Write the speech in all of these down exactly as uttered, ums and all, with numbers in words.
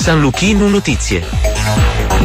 San Luchino Notizie.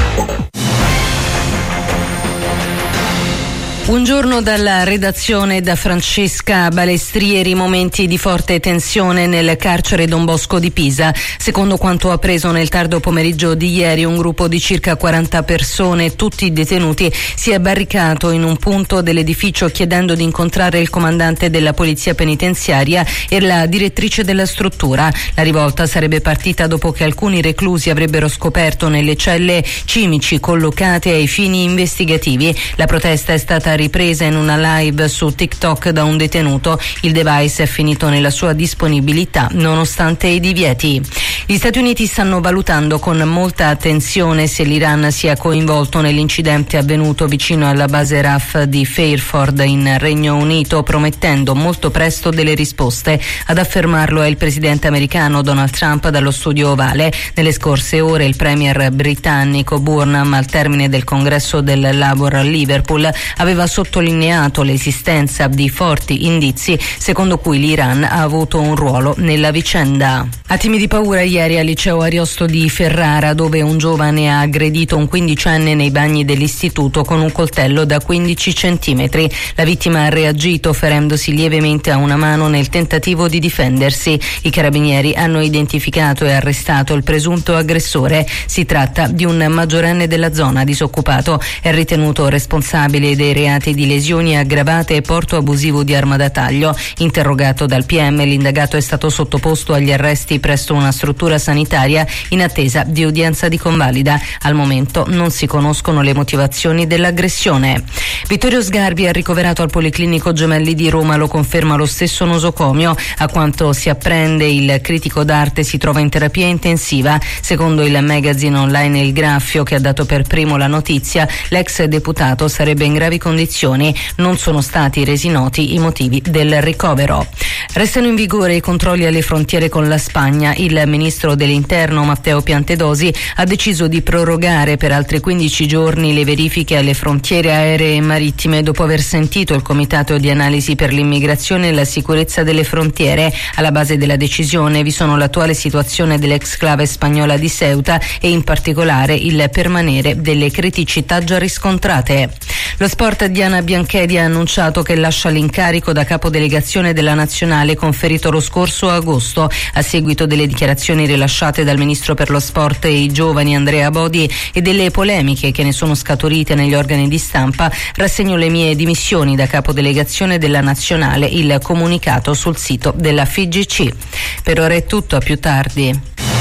Buongiorno dalla redazione, da Francesca Balestrieri. Momenti di forte tensione nel carcere Don Bosco di Pisa. Secondo quanto appreso nel tardo pomeriggio di ieri, un gruppo di circa quaranta persone, tutti detenuti, si è barricato in un punto dell'edificio chiedendo di incontrare il comandante della polizia penitenziaria e la direttrice della struttura. La rivolta sarebbe partita dopo che alcuni reclusi avrebbero scoperto nelle celle cimici collocate ai fini investigativi. La protesta è stata ripresa in una live su TikTok da un detenuto. Il device è finito nella sua disponibilità nonostante i divieti. Gli Stati Uniti stanno valutando con molta attenzione se l'Iran sia coinvolto nell'incidente avvenuto vicino alla base R A F di Fairford in Regno Unito, promettendo molto presto delle risposte. Ad affermarlo è il presidente americano Donald Trump dallo studio ovale. Nelle scorse ore il premier britannico Burnham, al termine del congresso del Labour a Liverpool, aveva sottolineato l'esistenza di forti indizi secondo cui l'Iran ha avuto un ruolo nella vicenda. Attimi di paura ieri al liceo Ariosto di Ferrara, dove un giovane ha aggredito un quindicenne nei bagni dell'istituto con un coltello da quindici centimetri. La vittima ha reagito ferendosi lievemente a una mano nel tentativo di difendersi. I carabinieri hanno identificato e arrestato il presunto aggressore. Si tratta di un maggiorenne della zona disoccupato. È ritenuto responsabile dei reati di lesioni aggravate e porto abusivo di arma da taglio. Interrogato dal P M, l'indagato è stato sottoposto agli arresti presso una struttura sanitaria in attesa di udienza di convalida. Al momento non si conoscono le motivazioni dell'aggressione. Vittorio Sgarbi è ricoverato al Policlinico Gemelli di Roma, lo conferma lo stesso nosocomio. A quanto si apprende, il critico d'arte si trova in terapia intensiva. Secondo il magazine online Il Graffio, che ha dato per primo la notizia, l'ex deputato sarebbe in gravi condizioni. Non sono stati resi noti i motivi del ricovero. Restano in vigore i controlli alle frontiere con la Spagna. Il ministro dell'Interno Matteo Piantedosi ha deciso di prorogare per altri quindici giorni le verifiche alle frontiere aeree e marittime dopo aver sentito il Comitato di Analisi per l'Immigrazione e la Sicurezza delle Frontiere. Alla base della decisione vi sono l'attuale situazione dell'exclave spagnola di Ceuta e in particolare il permanere delle criticità già riscontrate. Lo sport, Diana Bianchedi ha annunciato che lascia l'incarico da capodelegazione della nazionale conferito lo scorso agosto. A seguito delle dichiarazioni rilasciate dal ministro per lo sport e i giovani Andrea Bodi e delle polemiche che ne sono scaturite negli organi di stampa, rassegno le mie dimissioni da capodelegazione della nazionale. Il comunicato sul sito della F I G C. Per ora è tutto, a più tardi.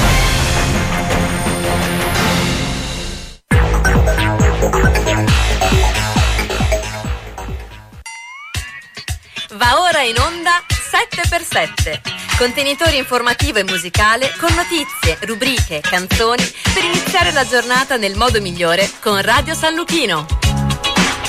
Va ora in onda sette per sette, contenitore informativo e musicale con notizie, rubriche, canzoni per iniziare la giornata nel modo migliore con Radio San Luchino.